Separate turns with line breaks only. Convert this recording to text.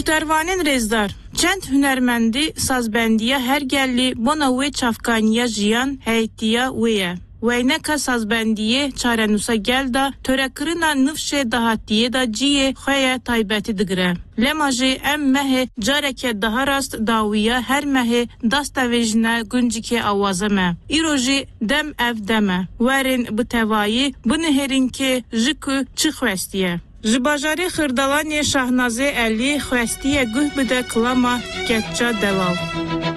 Möhtərvanın rezdar. Çənd hünərməndi sazbəndiyə hər gəlli bona ve çafkaniya jiyan həytiya veyə. Veyneka sazbəndiyə çarənusa gəl da törəkırına nıfşe dahatiye da ciye xəyə taybəti dıqrə. Ləmajı əm məhə carəkə daha rast daviya hər məhə dastavejinə güncikə avazəmə. İroji dəm əv dəmə. Vərin bu təvayi bu nəhərin ki jikü çıxvəstiyə. Jibajari xırdalani Şahnazə Əli xvəstiyə gühbədə klama kətça dəlal.